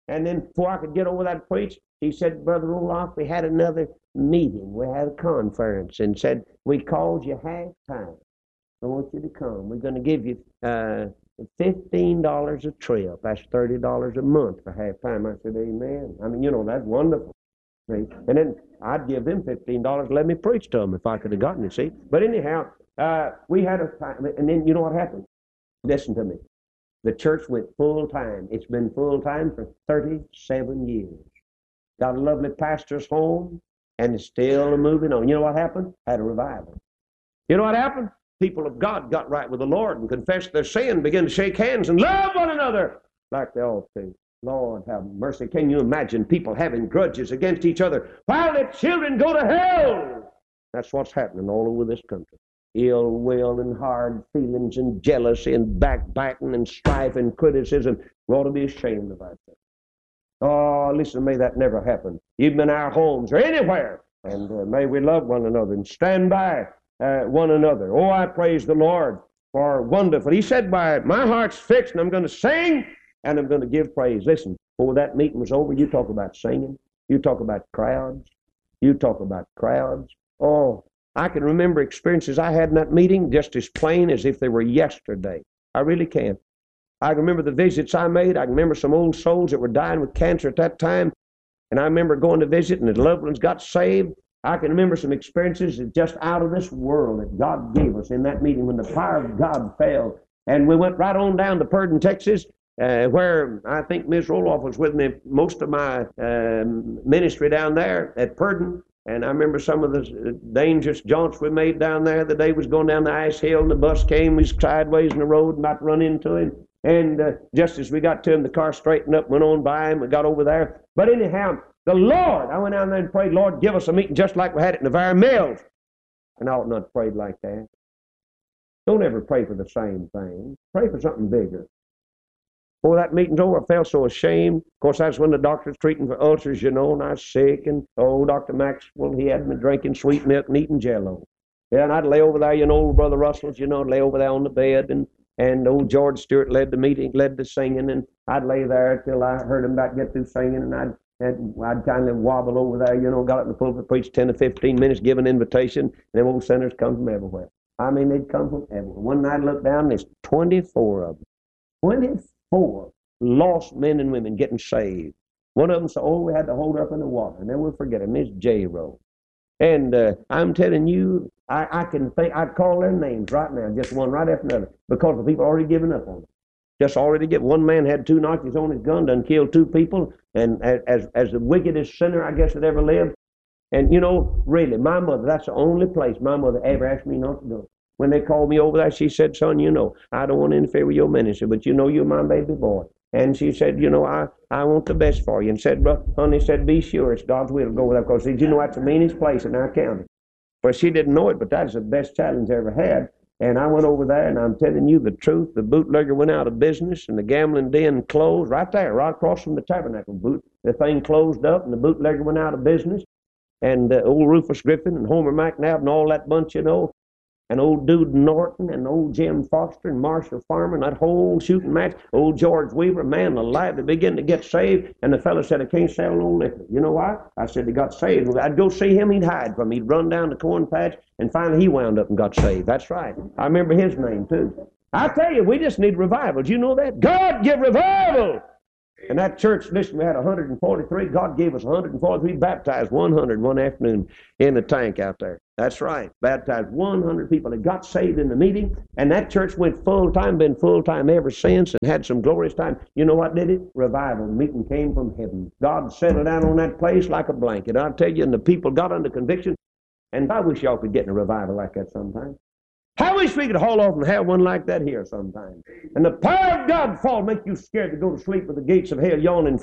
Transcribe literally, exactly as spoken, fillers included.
And then before I could get over that preach, he said, Brother Olaf, we had another meeting. We had a conference and said, we called you half-time. I want you to come. We're going to give you uh, fifteen dollars a trip. That's thirty dollars a month for half-time. I said, amen. I mean, you know, that's wonderful. See? And then I'd give them fifteen dollars to let me preach to them if I could have gotten it, see. But anyhow, uh, we had a time, and then you know what happened? Listen to me. The church went full-time. It's been full-time for thirty-seven years. Got a lovely pastor's home, and it's still moving on. You know what happened? Had a revival. You know what happened? People of God got right with the Lord and confessed their sin, began to shake hands and love one another like they ought to. Lord have mercy. Can you imagine people having grudges against each other while their children go to hell? That's what's happening all over this country. Ill will and hard feelings and jealousy and backbiting and strife and criticism. We ought to be ashamed of ourselves. Oh, listen, may that never happen, even in our homes or anywhere. And uh, may we love one another and stand by uh, one another. Oh, I praise the Lord for wonderful. He said, by my heart's fixed and I'm going to sing and I'm going to give praise. Listen, before that meeting was over, you talk about singing. You talk about crowds. You talk about crowds. Oh, I can remember experiences I had in that meeting just as plain as if they were yesterday. I really can. I can remember the visits I made. I can remember some old souls that were dying with cancer at that time. And I remember going to visit and the loved ones got saved. I can remember some experiences just out of this world that God gave us in that meeting when the power of God fell. And we went right on down to Purdon, Texas, uh, where I think Miz Roloff was with me most of my uh, ministry down there at Purdon. And I remember some of the dangerous jaunts we made down there. The day was going down the ice hill and the bus came, we was sideways in the road and about to run into him. And uh, just as we got to him, the car straightened up, went on by him, we got over there. But anyhow, the Lord, I went down there and prayed, Lord, give us a meeting just like we had it in Navarre Mills. And I ought not prayed like that. Don't ever pray for the same thing. Pray for something bigger. Before that meeting's over, I felt so ashamed. Of course, that's when the doctor was treating for ulcers, you know, and I was sick. And, oh, Doctor Maxwell, he had me drinking sweet milk and eating Jell-O. Yeah, and I'd lay over there, you know, old Brother Russell's, you know, lay over there on the bed. And, and old George Stewart led the meeting, led the singing. And I'd lay there till I heard him about get through singing. And I'd, and I'd kind of wobble over there, you know, got up in the pulpit, preached ten to fifteen minutes, give an invitation. And them old sinners come from everywhere. I mean, they'd come from everywhere. One night I looked down and there's twenty-four of them. twenty-four. Lost men and women getting saved. One of them said, oh, we had to hold her up in the water. And then we'll forget her, Miss J. Rowe. And uh, I'm telling you, I, I can think, I'd call their names right now, just one right after another, because the people already given up on it. Just already given. One man had two notches on his gun, done killed two people, and as, as the wickedest sinner, I guess, that ever lived. And, you know, really, my mother, that's the only place my mother ever asked me not to go. When they called me over there, she said, son, you know, I don't want to interfere with your ministry, but you know you're my baby boy. And she said, you know, I, I want the best for you. And said, well, honey, said, be sure it's God's will to go with that. Because, you know, that's the meanest place in our county. Well, she didn't know it, but that's the best challenge I ever had. And I went over there, and I'm telling you the truth. The bootlegger went out of business, and the gambling den closed right there, right across from the tabernacle boot. The thing closed up, and the bootlegger went out of business. And uh, old Rufus Griffin and Homer McNabb and all that bunch, you know, and old Dude Norton and old Jim Foster and Marshall Farmer and that whole shooting match, old George Weaver, man alive, they began to get saved. And the fellow said, I can't sell no liquor. You know why? I said, he got saved. I'd go see him, he'd hide from me. He'd run down the corn patch, and finally he wound up and got saved. That's right. I remember his name, too. I tell you, we just need revival. Do you know that? God give revival! And that church, listen, we had one hundred forty-three. God gave us one hundred forty-three, baptized one hundred one afternoon in the tank out there. That's right. Baptized one hundred people that got saved in the meeting. And that church went full-time, been full-time ever since, and had some glorious time. You know what did it? Revival. The meeting came from heaven. God settled down on that place like a blanket. I'll tell you, and the people got under conviction. And I wish y'all could get in a revival like that sometime. I wish we could haul off and have one like that here sometime. And the power of God fall, make you scared to go to sleep with the gates of hell yawning.